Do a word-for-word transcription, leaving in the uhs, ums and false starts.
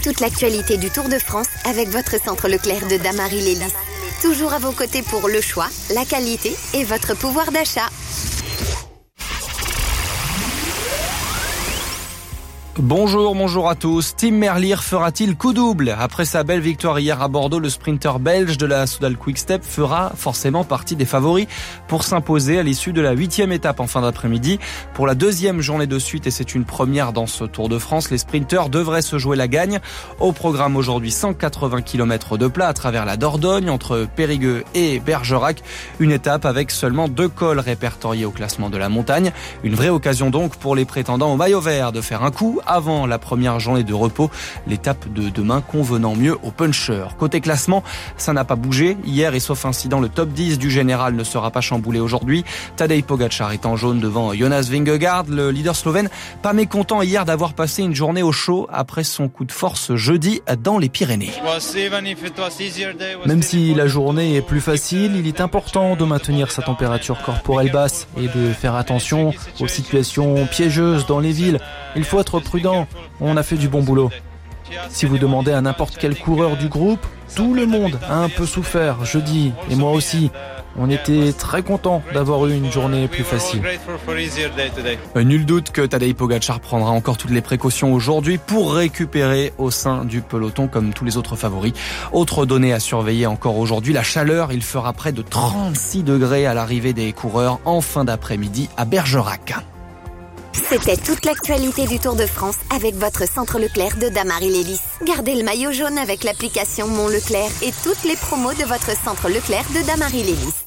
toute l'actualité du Tour de France avec votre centre Leclerc de Damary-Lélis. Toujours à vos côtés pour le choix, la qualité et votre pouvoir d'achat. Bonjour, bonjour à tous. Tim Merlier fera-t-il coup double ? Après sa belle victoire hier à Bordeaux, le sprinter belge de la Soudal Quick-Step fera forcément partie des favoris pour s'imposer à l'issue de la huitième étape en fin d'après-midi. Pour la deuxième journée de suite, et c'est une première dans ce Tour de France, les sprinters devraient se jouer la gagne. Au programme aujourd'hui, cent quatre-vingts kilomètres de plat à travers la Dordogne, entre Périgueux et Bergerac. Une étape avec seulement deux cols répertoriés au classement de la montagne. Une vraie occasion donc pour les prétendants au maillot vert de faire un coup avant la première journée de repos, l'étape de demain convenant mieux aux puncheurs. Côté classement, ça n'a pas bougé. Hier, et sauf incident, le top dix du général ne sera pas chamboulé aujourd'hui. Tadej Pogačar est en jaune devant Jonas Vingegaard, le leader slovène, pas mécontent hier d'avoir passé une journée au chaud après son coup de force jeudi dans les Pyrénées. Même si la journée est plus facile, il est important de maintenir sa température corporelle basse et de faire attention aux situations piégeuses dans les villes. Il faut être prudent, on a fait du bon boulot. Si vous demandez à n'importe quel coureur du groupe, tout le monde a un peu souffert jeudi, et moi aussi. On était très contents d'avoir eu une journée plus facile. Nul doute que Tadej Pogačar prendra encore toutes les précautions aujourd'hui pour récupérer au sein du peloton comme tous les autres favoris. Autre donnée à surveiller encore aujourd'hui, la chaleur. Il fera près de trente-six degrés à l'arrivée des coureurs en fin d'après-midi à Bergerac. C'était toute l'actualité du Tour de France avec votre centre Leclerc de Damary-Lélis. Gardez le maillot jaune avec l'application Mon Leclerc et toutes les promos de votre centre Leclerc de Damary-Lélis.